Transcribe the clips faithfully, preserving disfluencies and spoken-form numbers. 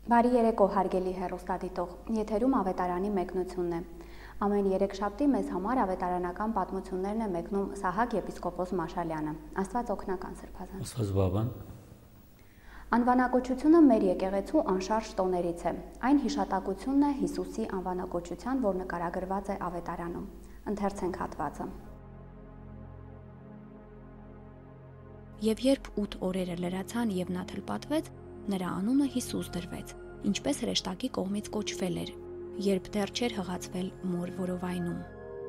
Բարի երեկո, հարգելի հեռուստադիտող, եթերում ավետարանի մեկնությունն է։ Ամեն երեքշաբթի մեզ համար ավետարանական պատմություններն է մեկնում Սահակ եպիսկոպոս Մաշալյանը։ Աստված օգնական Սրբազան։ Աստված բավան։ Անվանակոչությունը մեր եկեղեցու անշարժ տոներից է։ Այն հիշատակությունն է Հիսուսի անվանակոչության, որ նկարագրված է ավետարանում։ Ընթերցենք հատվածը։ Եվ երբ ութ օրերը լրացան եւ նա թլպատվեց, նրա անունը Հիսուս դրվեց, ինչպես հրեշտակի կողմից կոչվել էր, երբ դեռ չէր հղացվել մոր որովայնում։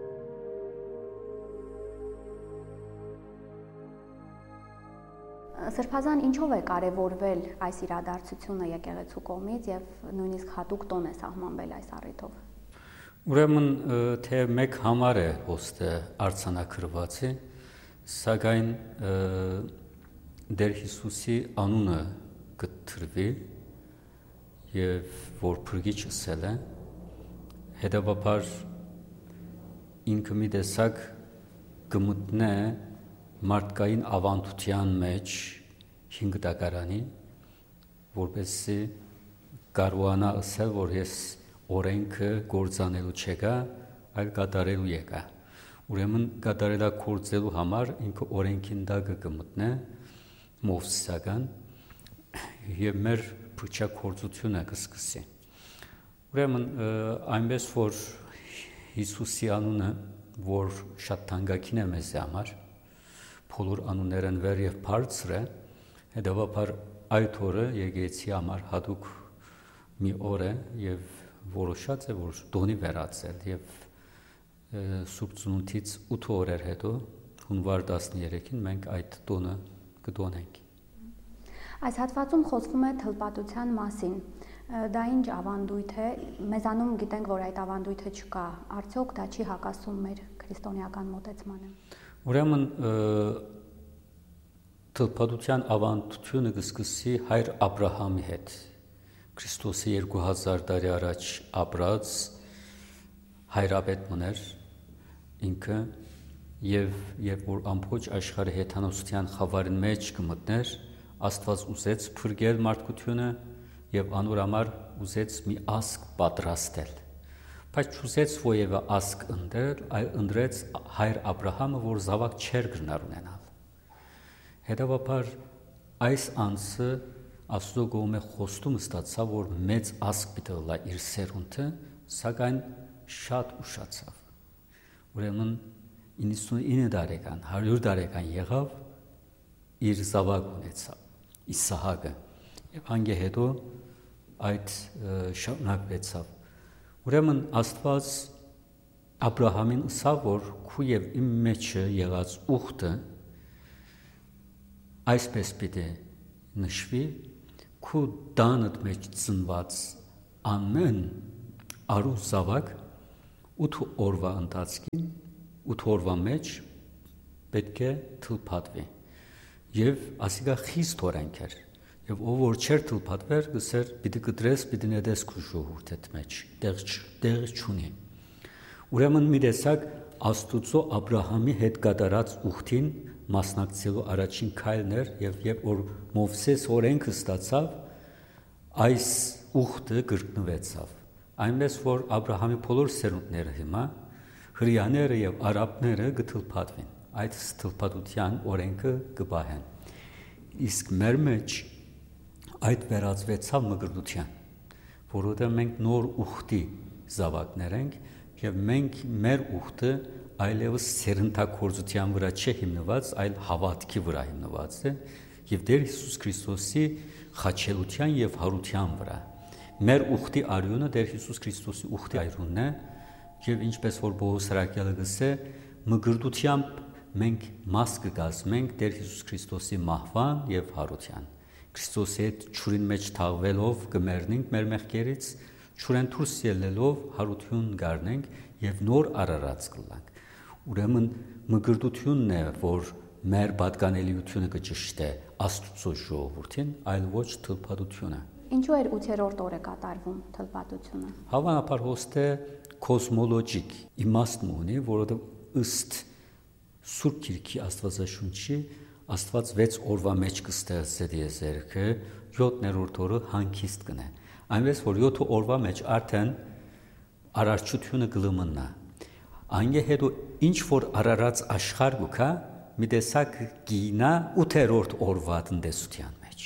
Սրբազան, ինչով է կարևորվել այս իրադարձությունը եկեղեցու կողմից եւ նույնիսկ հատուկ տոն է սահմանվել այս առիթով։ Ուրեմն թե մեկ համար է ոստը արձանագրվածի, սակայն Դեր Հիսուսի անունը կտրվի եւ որ փրկիչ ասել է, հետեւաբար ինքը մի տեսակ կմտնե մարդկային ավանդության մեջ հինգ դակարանի, որպեսզի կարողանա ասել, որ ես օրենքը գործանելու չեկա, այլ կատարելու եկա։ Ուրեմն կատարելագործելու համար ինքը օրենքին դակը կմտնե մովսիսական եւ մեր փրկչակորձությունը կսկսի։ Ուրեմն այնպես որ Հիսուսի անունը, որ շատ թանկագին է մեզ համար, բոլոր անուններն վեր եւ բարձր է, հետեւաբար այդ օրը եկեղեցի համար հատուկ մի օր է եւ որոշած է, որ տոնի վերածել եւ Սուրբ Ծնունդից ութ օրեր հետո հունվար տասներեքին մենք այդ տոնը կդոնենք։ Այս հատվածում խոսվում է թլպատության մասին։ Դա ինչ ավանդույթ է, մեզանում գիտենք, որ այդ ավանդույթը չկա, արդյոք դա չի հակասում մեր քրիստոնեական մոտեցմանը։ Ուրեմն թլպատության ավանդությունը կսկսի հայր Աբրահամի հետ, Քրիստոսի երկու հազար տարի առաջ ապրած հայրապետ մներ ինքը եւ երբ որ ամբողջ աշխարհի հեթանոսության խավարին մեջ կմտներ, Աստված ուզեց փրկել մարդկությունը եւ անոր համար ուզեց մի ասկ պատրաստել։ Բայց չուզեց ովևէ ասկ ընտրել, այլ ընտրեց հայր Աբրահամը, որ զավակ չէր գնար ունենալ։ Հետևաբար այս անձը Աստծո կողմէ խոստում ստացավ, որ մեծ ասկ պիտի լա իր սերունդը, սակայն շատ ուշացավ։ Ուրեմն իննսունինը տարեկան, հարյուր տարեկան եղավ, իր զավակ ունեցավ, Իսահակը, եւ հանգե հետո այդ շարունակվեցավ։ Ուրեմն Աստված Աբրահամին ասավ, որ քու եւ իմ մեջը եղած ուխտը այսպես պիտի նշվի, քու տանդ մեջ ծնված ամեն արու զավակ ութ օրվա ընթացքին ութ օրվա մեջ պետք է թլփատվի եւ ասիկա խիստ օրենք էր եւ ով որ չէր թլփատվեր գսեր պիտի կտրես պիտի նետես քու ժողովուրդ մեջ տեղ տեղ չունի ուրեմն մի տեսակ Աստուծո Աբրահամի հետ կատարած ուխտին մասնակցելու առաջին քայլն էր եւ երբ որ Մովսես օրենքը ստացավ այս ուխտը կրկնվեցավ այնպես որ Աբրահամի բոլոր սերունդները հիմա հրեաները եւ արաբները կթլփատվին այդ թլփատության օրենքը կբահեն իսկ մեր մեջ այդ վերածվեցավ մգրտության որովհետեւ մենք նոր ուխտի զավակներ ենք եւ մենք մեր ուխտը այլևս սերնդակորձության վրա չէ հիմնված այլ հավատքի վրա հիմնված է եւ Տեր Հիսուս Քրիստոսի խաչելության եւ հարության վրա մեր ուխտի արյունը Տեր Հիսուս Քրիստոսի ուխտի արյունն է եւ ինչպես որ Պողոս Սրակյալը գսե մգրտությամբ մենք մաս կգազմենք Տեր Հիսուս Քրիստոսի մահվան եւ հարության Քրիստոսի հետ ճուրին մեջ թաղվելով կմեռնենք մեր մեղքերից ճուրեն դուրս ելնելով հարություն գարնենք եւ նոր արարած կլանք ուրեմն մգրտությունն է որ մեր պատկանելիությունը կճշտե Աստծո ժողովրդին այլ ոչ թլփատությունը Ինչու էր ութերորդ օրը կատարվում թլփատությունը Հավանաբար հոստե կոսմոլոգիկ իմաստ ունի, որովհետև ըստ Սուրբ Գիրքի Աստվածաշունչի Աստված վեց օրվա մեջ կստեղծել եզերքը, յոթներորդ օրը հանգիստ կնե։ Այնպես որ յոթ օրվա մեջ արդեն արարչությունը գլմնա։ Անգե հետո ինչ որ արարած աշխարհ գուքա մի տեսակ գինա ութերորդ օրվա տնտեսության մեջ։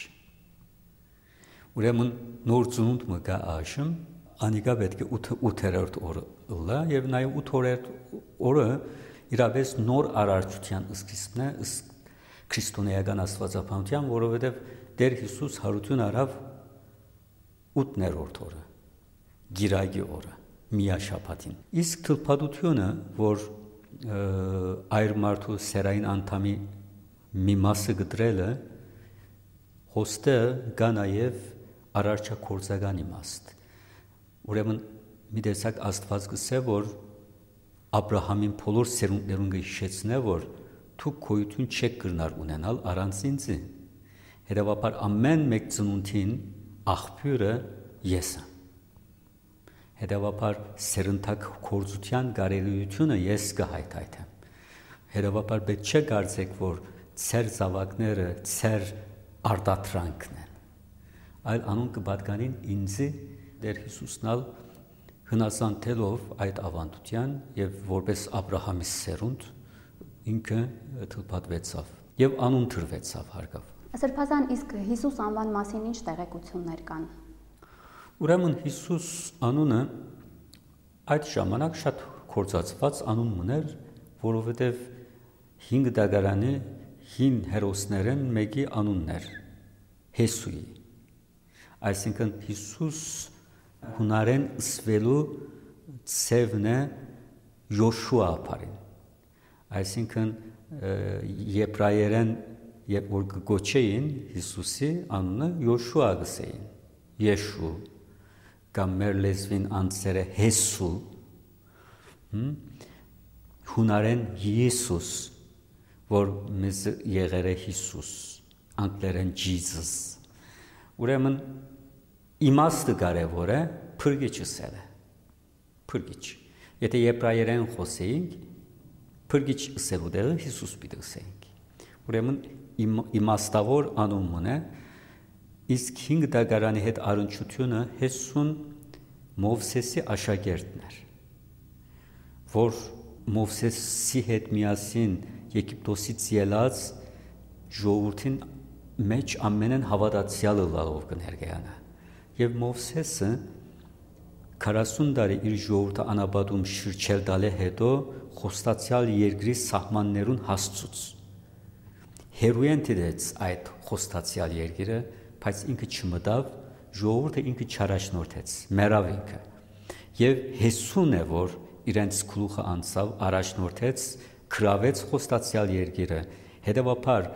Ուրեմն նոր ծնունդ մը գա աշմ, անիկա պետք է ութերորդ օրը լա եւ նաեւ ութերորդ օրը իրավես նոր արարչության սկիզբն է քրիստոնեական աստվածապանության, որովհետեւ Տեր Հիսուս հարություն արավ ութերորդ օրը, գիրագի օրը, միաշաբաթին։ Իսկ թլփատությունը, որ այր մարդու սերային անդամի մի մասը գտրելը, հոստը գա նաև արարչակորձական իմաստ։ Ուրեմն մի տեսակ Աստված գսե, որ Աբրահամին բոլոր սերունդներուն գհիշեցնե, որ դուք գոյություն չեք կրնար ունենալ առանց ինձի։ Հետևաբար ամեն մեկ ծնունդին աղբյուրը ես եմ։ Հետևաբար սերնդակ կորձության կարելիությունը ես կհայթայթեմ։ Հետևաբար պետք չէ կարծեք, որ ծեր զավակները ծեր արտադրանքն են, այլ անուն կպատկանին ինձի Տեր Հիսուսնալ հնազանդելով այդ ավանդության եւ որպես Աբրահամի սերունդ ինքը թլփատվեցավ եւ անուն դրվեցավ հարգավ։ Սրբազան, իսկ Հիսուս անվան մասին ինչ տեղեկություններ կան։ Ուրեմն Հիսուս անունը այդ ժամանակ շատ կորցածված անուն մներ, որովհետև հինգ դագարանի հին հերոսներեն մեկի անունն էր Հեսուի։ Այսինքն Հիսուս հունարեն ըսվելու ծևն է Յոշուա ապարին։ Այսինքն եբրայերեն երբ որ գոչեին Հիսուսի անունը Յոշուա գսեին, Եշու կամ մեր լեզվին անձերը Հեսու, հունարեն Յիսուս, որ մեզ եղեր է Հիսուս, անգլերեն Jesus։ Ուրեմն իմաստը կարևոր է, փրկիչը սել է, փրկիչ։ Եթե եբրայերեն խոսեինք, փրկիչ սելու դերը Հիսուս պիտի ասեինք։ Ուրեմն իմաստավոր անունն է, իսկ հինգ դագարանի հետ առնչությունը Հեսուն Մովսեսի աշակերտն էր, որ Մովսեսի հետ միասին Եգիպտոսից ելած ժողովրդին մեջ ամենեն հավատացյալը լավ կներկայանա։ Եվ Մովսեսը քառասուն տարի իր ժողովրդը անաբադում շրջել տալի հետո խոստացյալ երկրի սահմաններուն հասցուց։ Հերույեն դեց այդ խոստացյալ երկիրը, բայց ինքը չմտավ, ժողովուրդը ինքը չարաշնորթեց, մեռավ ինքը։ Եվ Հեսուն է, որ իրենց գլուխը անցավ, առաջնորդեց, գրավեց խոստացյալ երկիրը, հետևաբար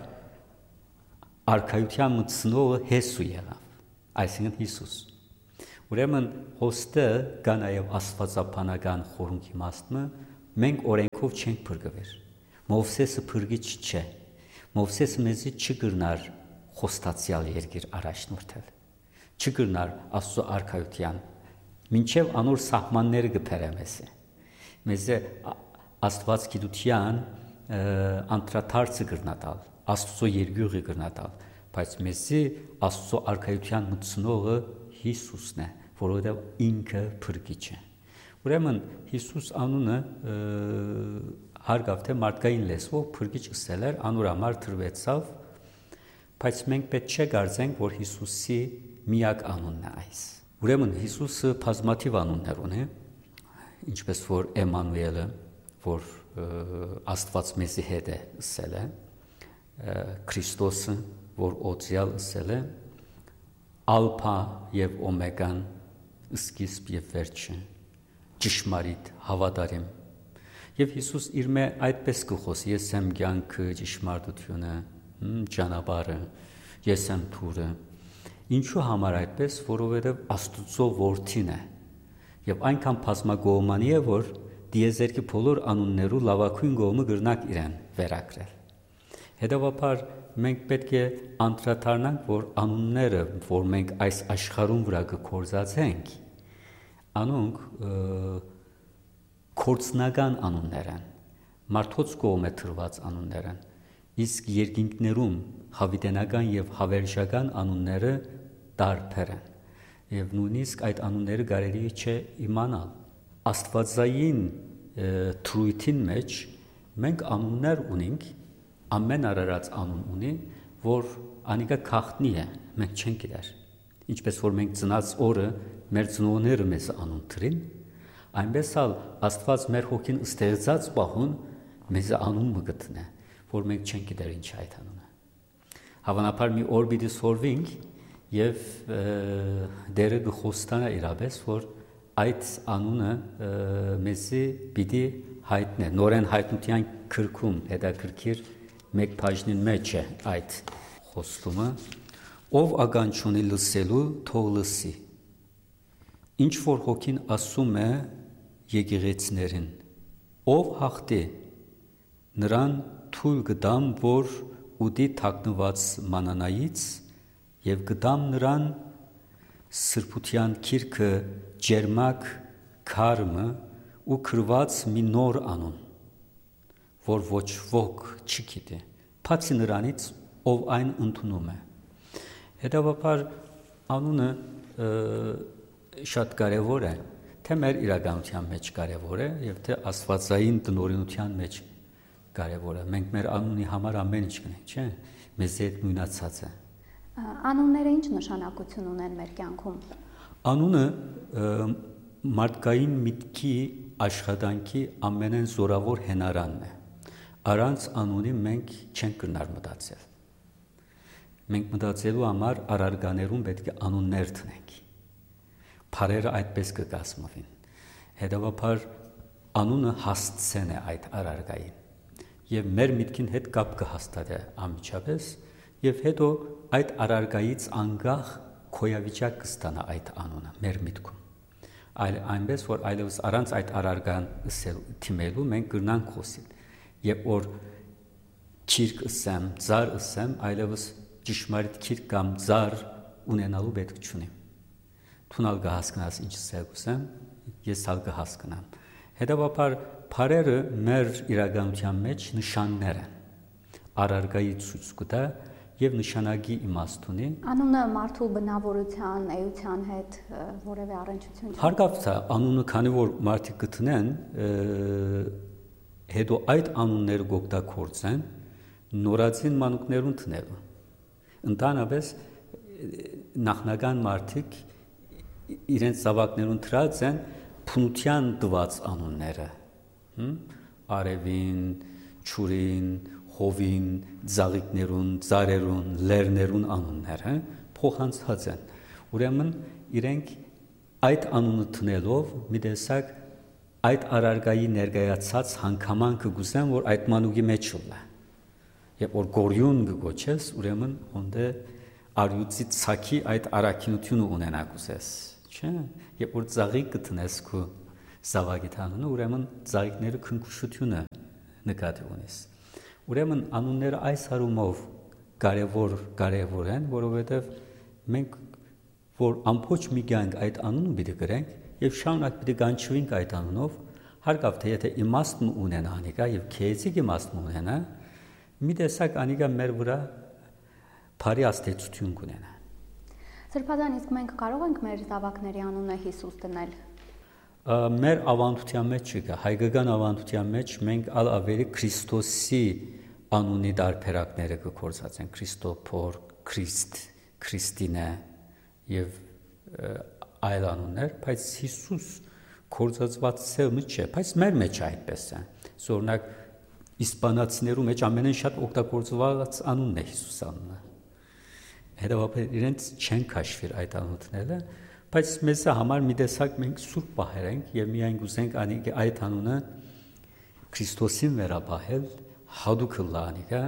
արքայության մտցնողը Հեսու եղավ, այսինքն Հիսուս։ Ուրեմն հոստը կա նաև աստվածաբանական խորհունքի իմաստը, մենք օրենքով չենք փրկվել։ Մովսեսը փրկիչ չէ։ Մովսեսը մեզի չգրնար խոստացյալ երկիր առաջնորդել, չգրնար Աստծո արքայության, մինչև անոր սահմանները կփերը մեզ է։ Մեզ է Աստված գիտության անդրադարձը կրնատալ, Աստծո երկյուղը կրնատալ, բայց մեզի Աստծո արքայության մտցնողը Հիսուսն է, որովհետև ինքը փրկիչ է։ Ուրեմն Հիսուս անունը հարգավ թե մարդկային լեզվով փրկիչ ըսել էր, անոր համար դրվեցավ, բայց մենք պետք չէ կարծենք, որ Հիսուսի միակ անունն է այս։ Ուրեմն Հիսուսը բազմաթիվ անուններ ունի, ինչպես որ Էմանուելը, որ Աստված մեզի հետ է ըսել է, Քրիստոսը, որ օծյալ ըսել է, Ալփա եւ Օմեգան, սկիզբ եւ վերջը, ճշմարիտ, հավատարիմ։ Եվ Հիսուս իր մե այդպես կխոսի, ես եմ կյանքը, ճշմարտությունը, ճանապարհը, ես եմ թուրը։ Ինչու համար այդպես, որովհետև Աստծո որդին է եւ այնքան բազմագոհմանի է, որ դիեզերքի բոլոր անուններու լավագույն գոհը գրնակ իրեն վերակրել։ Հետևաբար մենք պետք է անդրադառնանք, որ անունները, որ մենք այս աշխարհում վրա կկործածենք, անոնք կորցնական անուններ են, մարդոց կողմէ թրված անուններ են, իսկ երկինքներում հավիտենական եւ հավերժական անունները տարբեր են։ եւ նույնիսկ այդ անունները կարելի չէ իմանալ։ Աստվածային թրույթին մեջ մենք անուններ ունենք, ամեն արարած անուն ունի, որ անիկա քաղտնի է, մենք չենք իրար։ Ինչպես որ մենք ծնած օրը մեր ծնողները մեզ անուն թրին, այնպես էլ Աստված մեր հոգին ստեղծած պահուն մեզ անուն մը գտնե, որ մենք չենք իրար ինչ այդ անունը։ Հավանաբար մի օր պիտի սորվինք եւ դերը գխոստանա իրապես, որ այդ անունը մեզի պիտի հայտնե, նորեն հայտնության քրքում հետաքրքիր մեկ բաժնին մեջ է այդ խոստումը, ով ականջունի լսելու թող լսի, ինչ որ հոգին ասում է եկեղեցիներին, ով հաղթի, նրան թույլ կտամ, որ ուտի թաքնված մանանայից եւ կտամ նրան սրբության քիրքը ջերմակ քարմը ու քրված մի նոր անուն, որ ոչ ոք չի գիտի, բացի նրանից, ով այն ընդունում է։ Հետևաբար անունը շատ կարևոր է, թե մեր իրականության մեջ կարևոր է եւ թե աստվածային տնօրինության մեջ կարևոր է։ Մենք մեր անունի համար ամեն ինչ կնենք, չէ՞, մեզ հետ նույնացած է։ Անունները ինչ նշանակություն ունեն մեր կյանքում։ Անունը մարդկային միտքի աշխատանքի ամենեն զորավոր հենարանն է։ Առանց անունի մենք չենք կրնար մտածել։ Մենք մտածելու համար առարգաներում պետք է անուններ տնենք։ Փարերը այդպես կկազմվին։ Հետևաբար անունը հասցեն է այդ առարգային։ Եվ մեր միտքին հետ կապ կհաստատե անմիջապես, եւ հետո այդ առարգայից անկախ քոյավիճակ կստանա այդ անունը մեր միտքում։ Այլ այնպես որ այլևս առանց այդ առարգան թիմելու մենք կրնանք խոսել։ Եվ որ քիրք ասեմ, ծար ասեմ, այլևս ճշմարիտ քիրք կամ ծար ունենալու պետք չունի։ Թունալ կհասկանաս ինչ ասեմ, ես ալ կհասկանամ։ Հետևաբար փարերը մեր իրականության մեջ նշաններ են։ Առարգայի ցույց կտա եւ նշանակի իմաստ ունի։ Անունը մարդու բնավորության, էության հետ որևէ առնչություն չունի։ Հարկավ է անունը, քանի որ մարդիկ գտնեն, հետո այդ անունները գօգտագործեն նորածին մանուկներուն տնելու։ Ընդհանրապես նախնական մարդիկ իրենց զավակներուն դրած են փնության տված անունները։ Արևին, ճուրին, հովին, ծաղիկներուն, ծարերուն, լերներուն անունները փոխանցած են։ Ուրեմն իրենք այդ անունը տնելով մի տեսակ այդ առարգայի ներկայացած հանգամանքը գուզեն, որ այդ մանուկի մեջ ուլա։ Եվ որ գորյուն կգոչես, ուրեմն ոնդե արյուծի ցակի այդ առաքինությունը ունենա գուզես, չէ՞։ Եվ որ ծաղիկ կտնես քո զավակի անունը, ուրեմն ծաղիկները քնքուշությունը նկատի ունես։ Ուրեմն անունները այս հարումով կարևոր կարևոր են, որովհետև մենք որ ամբողջ մի կյանք այդ անունը պիտի գրենք եւ շարունակ պիտի կանչվենք այդ անունով, հարկավ թե եթե իմաստ ունենա անիկա եւ քեզիկ իմաստ ունենա, մի տեսակ անիկա մեր վրա բարի աստեցություն կունենա։ Սրբազան, իսկ մենք կարող ենք մեր զավակների անունը Հիսուս դնել։ Մեր ավանդության մեջ չկա, հայկական ավանդության մեջ մենք ալ ավելի Քրիստոսի անունի դարբերակները կգործածեն, Քրիստոփոր, Քրիստ, Քրիստինե եւ այլ անուններ, բայց Հիսուս գործածված ցելը չէ, բայց մեր մեջ այդպես է։ Օրինակ իսպանացիներու մեջ ամենեն շատ օգտագործված անունն է Հիսուս անունը։ Հետևաբար իրենց չեն քաշվիր այդ անունները, բայց մեզ համար մի տեսակ մենք սուրբ պահենք եւ միայն գուզենք անիկը այդ անունը Քրիստոսին վերապահել, հadouk լանիկա,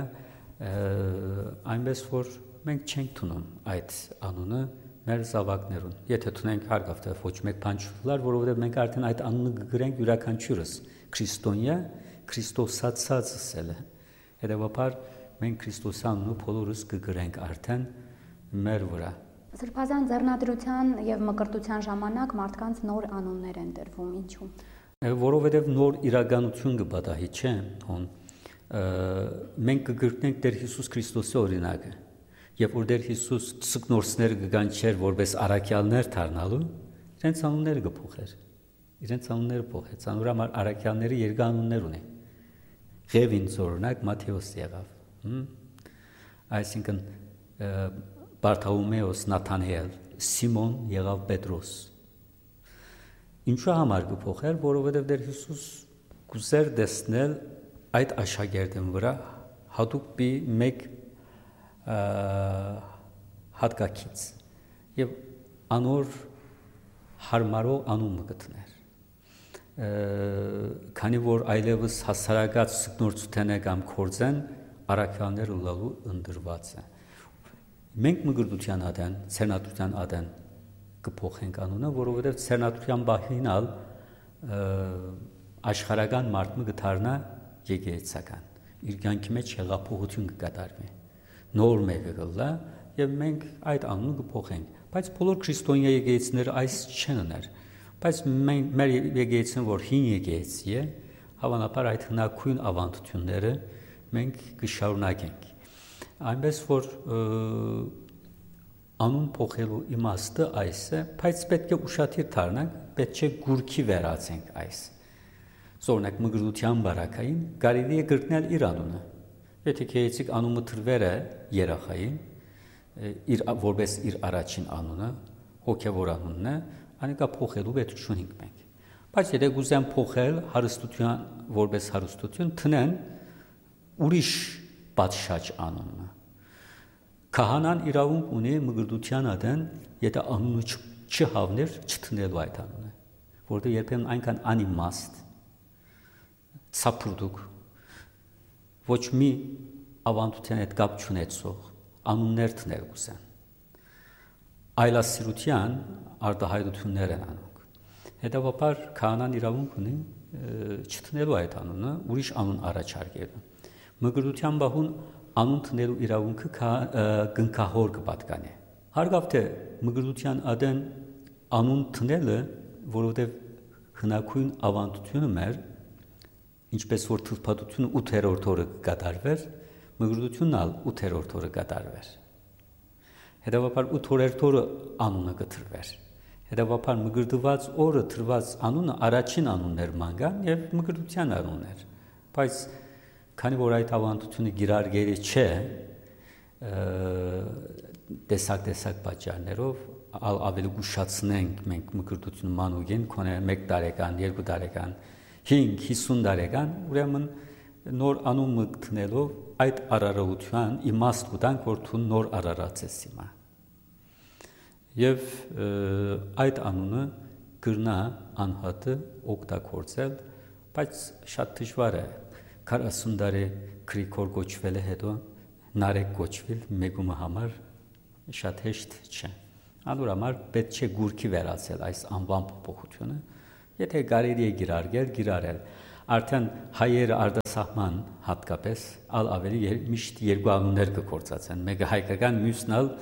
այնպես որ մենք չենք թունում այդ անունը մեր զավակներուն։ Եթե թունենք հարկավ թե ոչ մեկ բան չլար, որովհետեւ մենք արդեն այդ անունը գրենք յուրաքանչյուրս Քրիստոնյա, Քրիստոսացած ասել է։ Հետևաբար մենք Քրիստոսի անունը բոլորս կգրենք արդեն մեր վրա։ Սրբազան ձեռնադրության եւ մկրտության ժամանակ մարդկանց նոր անուններ են տրվում, ինչու՞։ Որովհետեւ նոր իրականություն կպատահի, չէ՞, հոն մենք կգրկնենք Տեր Հիսուս Քրիստոսի օրինակը։ Եվ որ դեր Հիսուս ծկնորսներ կգան չեր որպես առաքյալներ դառնալու, իրենց անունները կփոխեր։ Իրենց անունները փոխեց։ Անոր համար առաքյալները երկու անուններ ունեն։ Ղևին զորնակ Մատթեոս եղավ։ Այսինքն Բարթոլոմեոս Նաթանայել, Սիմոն եղավ Պետրոս։ Ինչու համար կփոխեր, որովհետև դեր Հիսուս կուզեր տեսնել այդ աշակերտին վրա հատուկ մի մեկ հատկակից եւ անոր հարմարող անունը գտներ։ Քանի որ այլևս հասարակած սկնորցութենը կամ կորձեն առաքյալներ ուլալու ընդրված է։ Մենք մգրդության ադեն, ցերնատության ադեն կփոխենք անունը, որովհետև ցերնատության բահինալ աշխարհական մարդը կդառնա եկեղեցական։ Իր կյանքի մեջ հեղափոխություն կկատարվի։ Նոր մեկը կլա եւ մենք այդ անունը կփոխենք։ Բայց բոլոր քրիստոնյա եկեղեցիները այս չեն ուներ։ Բայց մենք մեր եկեղեցին, որ հին եկեղեցի է, հավանաբար այդ հնագույն ավանդությունները մենք կշարունակենք։ Այնպես որ անուն փոխելու իմաստը այս է, բայց պետք է ուշադիր դառնանք, պետք է գուրքի վերացենք այս։ Զորնակ մգրդության բարակային կարելի է գրկնել իր անունը։ Եթե քեյցիկ անունը թրվեր է երախային, իր որպես իր առաջին անունը, հոգևոր անունն է, անիկա փոխելու պետք չունենք մենք։ Բայց եթե գուզեն փոխել հարստության որպես հարստություն, տնեն ուրիշ պատշաճ անունը։ Քահանան իրավունք ունի մգրդության ադեն, եթե անունը չհավներ, չտնելու այդ անունը, որտեղ երբեմն այնքան անիմաստ ցապրուդուկ ոչ մի ավանդության հետ կապ չունեցող անուններ տնել կուսեն։ Այլասիրության արտահայտություններ են անում։ Հետևաբար քահանան իրավունք ունի չտնելու այդ անունը, ուրիշ անուն առաջարկելու։ Մգրդության բահուն անուն տնելու իրավունքը գնքահոր կպատկանի։ Հարգավ թե մգրդության ադեն անուն տնելը, որովհետև հնագույն ավանդությունը մեր, ինչպես որ թվպատությունը ութերորդ օրը կկատարվեր, մգրդությունն ալ ութերորդ օրը կատարվեր։ Հետևաբար ութերորդ օրը անունը կտրվեր։ Հետևաբար մգրդված օրը տրված անունը առաջին անուններ մանգան եւ մգրդության անուններ։ Բայց քանի որ այդ ավանդությունը գիրարգելի չէ, տեսակ-տեսակ պատճառներով ավելի գուշացնենք մենք մգրդությունը մանուկին, քոնե մեկ տարեկան, երկու տարեկան, հինգ, հիսուն տարեկան, ուրեմն նոր անուն մտնելով այդ արարողության իմաստ կտանք, որ թուն նոր արարած ես հիմա։ Եվ այդ անունը գրնա անհատը օգտագործել, բայց շատ դժվար է։ քառասուն տարի քրիքոր գոչվել է հետո նարեկ գոչվել մեգումը համար շատ հեշտ չէ։ Անոր համար պետք չէ գուրքի վերացել այս անվան փոփոխությունը, եթե կարելի է գիրարգել, գիրարել։ Արդեն հայերը արտասահման հատկապես ալ ավելի միշտ երկու անուններ կգործածեն, մեկը հայկական, մյուսն ալ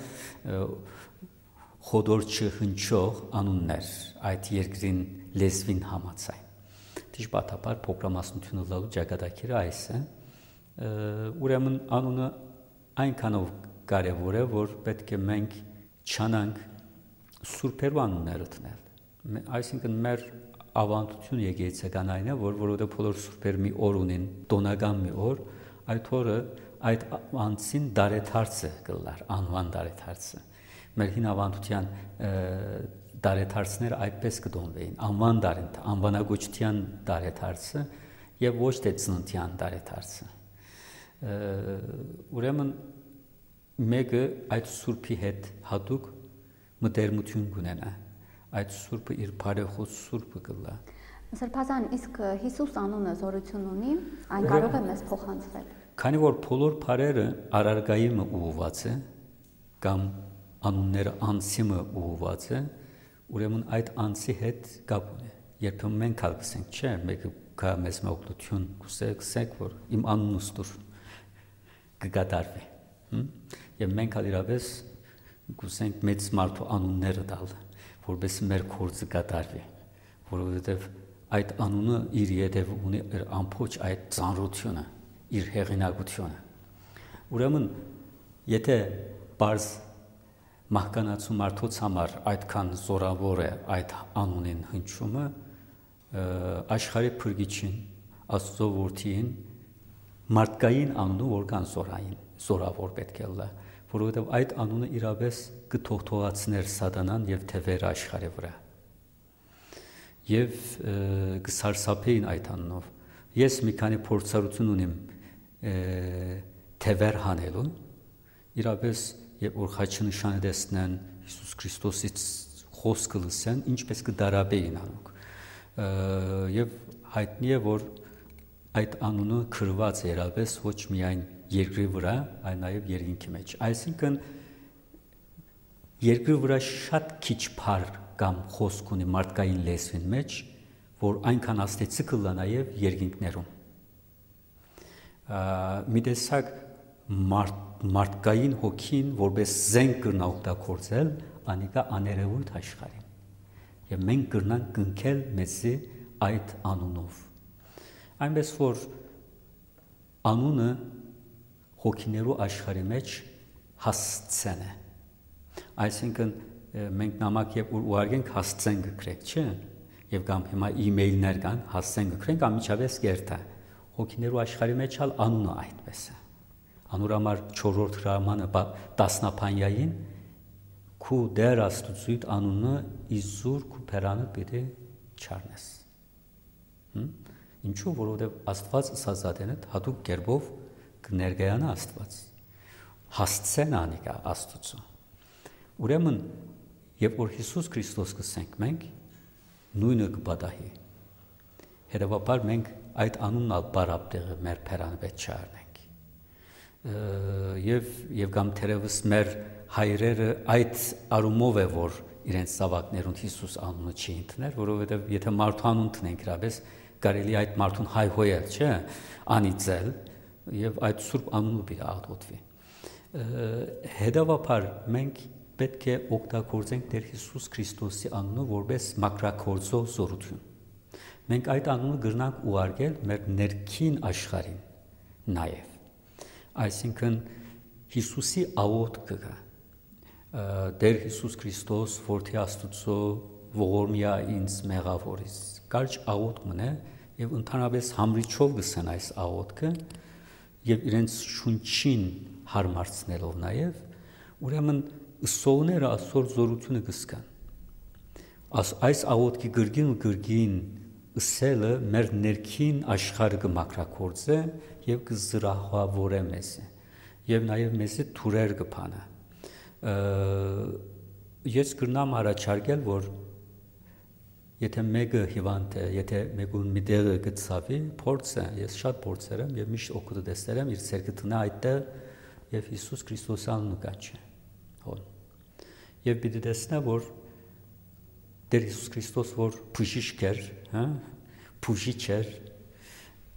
խոդոր չհնչող անուններ, այդ երկրին լեզվին համաձայն։ Դժբախտաբար փոքրամասնությունը լալու ճակատագիրը այս է, ուրեմն անունը այնքանով կարևոր է, որ պետք է մենք չանանք սուրբերու անունները տնել։ Այսինքն մեր ավանդություն եկեղեցական այն է, որ որովհետև բոլոր սուրբեր մի օր ունեն, տոնական մի օր, այդ օրը այդ անձին դարեթարցը կլար, անվան դարեթարցը։ Մեր հին ավանդության դարեթարցները այդպես կդոնվեին, անվան դարենթ, անվանագոչության դարեթարցը եւ ոչ թե ծննդյան դարեթարցը։ Ուրեմն մեկը այդ սուրբի հետ հատուկ մտերմություն կունենա, այդ սուրբը իր բարեխոս սուրբը կլա։ Սրբազան, իսկ Հիսուս անունը զորություն ունի, այն կարող է մեզ փոխանցվել։ Քանի որ բոլոր բարերը արարգայիմը ուղված է, կամ անունները անձիմը ուղված է, ուրեմն այդ անձի հետ կապ ունի։ Երբեմն մենք կասենք, չէ, մեկը կա մեզ մօգնություն, կուսեք, որ իմ անունս դուր կկատարվի։ Եվ մենք իրավես կուսենք մեծ մարդու անունները տալ, որպես մեր գործը կատարվի, որովհետև այդ անունը իր ետև ունի ամբողջ այդ ծանրությունը, իր հեղինակությունը։ Ուրեմն, եթե բարձ մահկանացու մարդոց համար այդքան զորավոր է այդ անունին հնչումը, աշխարհի փրկիչին, Աստծո որդին մարդկային անունը որքան զորային, զորավոր պետք է լա, որովհետև այդ անունը իրապես կթողթողացներ սատանան եւ թևեր աշխարհի վրա։ Եվ կսարսափեին այդ անունով։ Ես մի քանի փորձառություն ունիմ թևեր հանելու, իրապես երբ որ խաչի նշանը տեսնեն, Հիսուս Քրիստոսից խոսքը լսեն, ինչպես կդարաբեին անոնք։ Եվ հայտնի է, որ այդ անունը քրված է իրապես ոչ միայն երկրի վրա, այլ նաև երկինքի մեջ։ Այսինքն երկրի վրա շատ քիչ բառ կամ խոսք ունի մարդկային լեզվին մեջ, որ այնքան աստեցի կլա նաև երկինքներում։ Մի տեսակ մարդկային հոգին որպես զենք կրնա օգտագործել անիկա աներևույթ աշխարհին։ Եվ մենք կրնանք կնքել մեզի այդ անունով։ Այնպես որ անունը հոգիներու աշխարհի մեջ հասցեն է։ Այսինքն մենք նամակ երբ ուղարկենք հասցեն գրենք, չէ՞։ Եվ կամ հիմա email-ներ կան, հասցեն գրենք, անմիջապես կերտա։ Հոգիներու աշխարհի մեջ ալ անունը այդպես է։ Անոր համար չորրորդ հրամանը տասնապանյային քու դեր Աստծույթ անունը իզուր քու փերանը պիտի չառնես։ Ինչու, որովհետև Աստված ասածատենը հատուկ կերպով կներկայանա Աստված։ Հասցեն անիկա Աստծո։ Ուրեմն, երբ որ Հիսուս Քրիստոս կսենք մենք, նույնը կպատահի։ Հետևաբար մենք այդ անունն ալ բարապտեղը մեր փերանը պետք չառնենք։ Եվ եւ կամ թերևս մեր հայրերը այդ արումով է, որ իրենց զավակներուն Հիսուս անունը չի ընդուներ, որովհետև եթե մարդու անուն տնենք իրապես կարելի այդ մարդուն հայհոյել, չէ՞, անիծել եւ այդ սուրբ անունը պիտի աղոթվի։ Հետևաբար մենք պետք է օգտագործենք Տեր Հիսուս Քրիստոսի անունը որպես մակրակորձող զորություն։ Մենք այդ անունը գրնանք ուղարկել մեր ներքին աշխարհին նաև։ Այսինքն Հիսուսի աղոթքը կա։ Տեր Հիսուս Քրիստոս, որդի Աստծո, ողորմիա ինձ մեղավորից։ Կարճ աղոթք մնա եւ ընդհանրապես համրիչով գսեն այս աղոթքը եւ իրենց շունչին հարմարցնելով նաև, ուրեմն ուսողները այսօր զորությունը կսկան։ Այս աղոթքի գրգին ու գրգին ըսելը մեր ներքին աշխարհը կմակրակորձե եւ կզրահավորե մեզի եւ նաեւ մեզի թուրեր կփանա։ Ես կրնամ առաջարկել, որ եթե մեկը հիվանդ է, եթե մեկուն մի տեղը գծավի, փորձը, ես շատ փորձեր եմ եւ միշտ օգուտ դեսել եմ իր ցերկը տնա այդտեղ եւ Հիսուս Քրիստոսի անունը կանչի։ Հոն։ Եվ պիտի տեսնա, որ Տեր Հիսուս Քրիստոս որ բուժիչ էր, հա, բուժիչ էր,